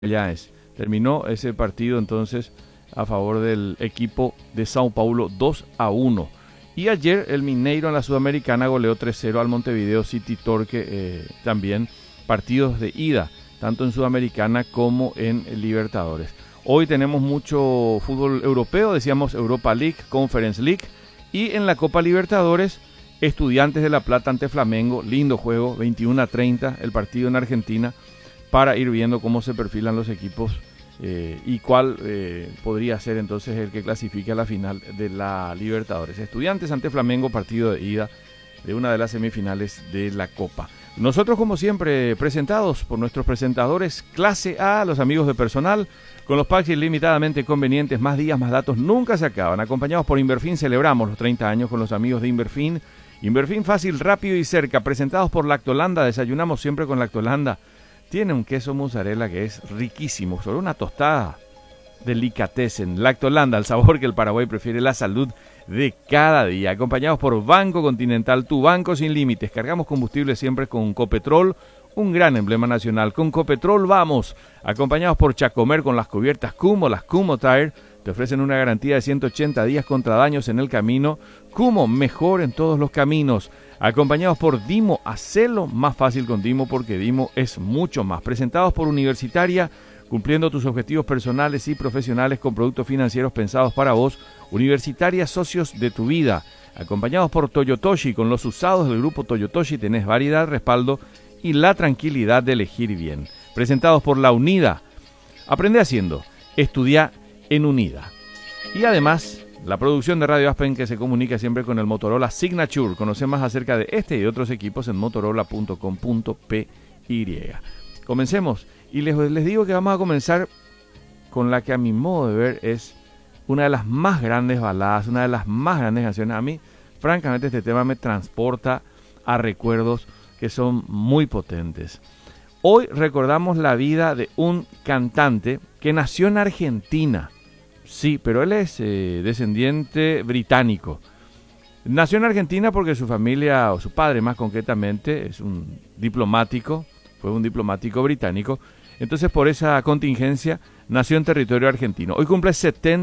Terminó ese partido entonces a favor del equipo de Sao Paulo 2-1. Y ayer el Mineiro en la Sudamericana goleó 3-0 al Montevideo City Torque, también partidos de ida, tanto en Sudamericana como en Libertadores. Hoy tenemos mucho fútbol europeo, decíamos Europa League, Conference League, y en la Copa Libertadores, Estudiantes de La Plata ante Flamengo, lindo juego, 21-30 el partido en Argentina, para ir viendo cómo se perfilan los equipos y cuál podría ser entonces el que clasifique a la final de la Libertadores. Estudiantes ante Flamengo, partido de ida de una de las semifinales de la Copa. Nosotros, como siempre, presentados por nuestros presentadores Clase A, los amigos de personal, con los packs ilimitadamente convenientes, más días, más datos, nunca se acaban. Acompañados por Inverfin, celebramos los 30 años con los amigos de Inverfin. Inverfin fácil, rápido y cerca, presentados por Lactolanda, desayunamos siempre con Lactolanda. Tiene un queso mozzarella que es riquísimo, sobre una tostada delicatessen. Lactolanda, el sabor que el Paraguay prefiere, la salud de cada día. Acompañados por Banco Continental, tu banco sin límites. Cargamos combustible siempre con Copetrol, un gran emblema nacional. Con Copetrol vamos. Acompañados por Chacomer con las cubiertas Kumo, las Kumo Tire. Te ofrecen una garantía de 180 días contra daños en el camino. Kumo, mejor en todos los caminos. Acompañados por Dimo, hacelo más fácil con Dimo porque Dimo es mucho más. Presentados por Universitaria, cumpliendo tus objetivos personales y profesionales con productos financieros pensados para vos. Universitaria, socios de tu vida. Acompañados por Toyotoshi, con los usados del grupo Toyotoshi tenés variedad, respaldo y la tranquilidad de elegir bien. Presentados por La Unida. Aprende haciendo, estudia en Unida. Y además, la producción de Radio Aspen que se comunica siempre con el Motorola Signature. Conoce más acerca de este y de otros equipos en motorola.com.py. Comencemos. Y les digo que vamos a comenzar con la que a mi modo de ver es una de las más grandes baladas, una de las más grandes canciones. A mí, francamente, este tema me transporta a recuerdos que son muy potentes. Hoy recordamos la vida de un cantante que nació en Argentina. Sí, pero él es descendiente británico. Nació en Argentina porque su familia, o su padre más concretamente, es un diplomático, fue un diplomático británico. Entonces, por esa contingencia, nació en territorio argentino. Hoy cumple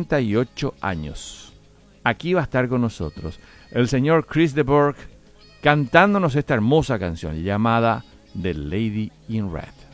78 años. Aquí va a estar con nosotros el señor Chris de Burgh cantándonos esta hermosa canción llamada The Lady in Red.